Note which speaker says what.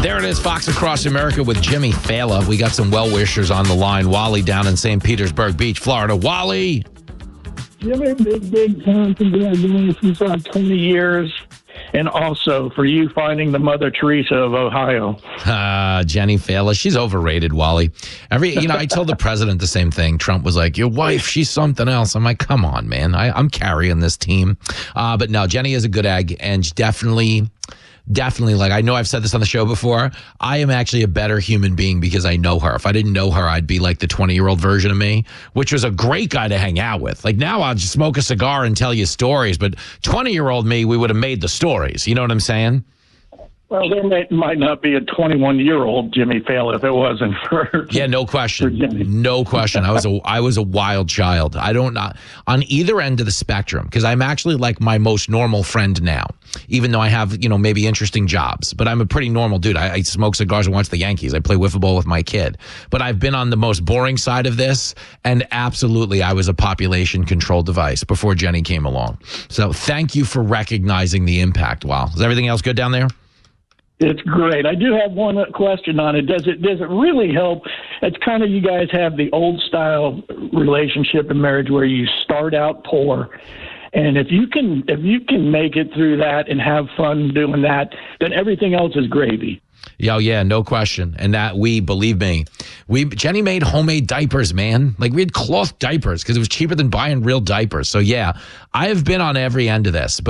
Speaker 1: There it is, Fox Across America with Jimmy Fallon. We got some well-wishers on the line. Wally down in St. Petersburg Beach, Florida. Wally.
Speaker 2: Jimmy, big time congratulations on 20 years. And also for you finding the Mother Teresa of Ohio.
Speaker 1: Jenny Fallon. She's overrated, Wally. I told the president the same thing. Trump was like, your wife, she's something else. I'm like, come on, man. I'm carrying this team. But no, Jenny is a good egg and definitely, like, I know I've said this on the show before. I am actually a better human being because I know her. If I didn't know her, I'd be like the 20-year-old version of me, which was a great guy to hang out with. Like now I'll just smoke a cigar and tell you stories, but 20-year-old me, we would have made the stories. You know what I'm saying?
Speaker 2: Well, there might not be a 21-year-old Jimmy Fallon if it wasn't for
Speaker 1: no question. No question. I was a wild child. I don't know on either end of the spectrum because I'm actually like my most normal friend now, even though I have, maybe interesting jobs, but I'm a pretty normal dude. I smoke cigars and watch the Yankees. I play wiffle ball with my kid, but I've been on the most boring side of this. And absolutely, I was a population control device before Jenny came along. So thank you for recognizing the impact. Wow. Is everything else good down there?
Speaker 2: It's great. I do have one question on it. Does it really help? It's kind of, you guys have the old style relationship and marriage where you start out poor. And if you can make it through that and have fun doing that, then everything else is gravy.
Speaker 1: Yeah, no question. And that believe me, Jenny made homemade diapers, man. Like we had cloth diapers because it was cheaper than buying real diapers. So yeah, I have been on every end of this. But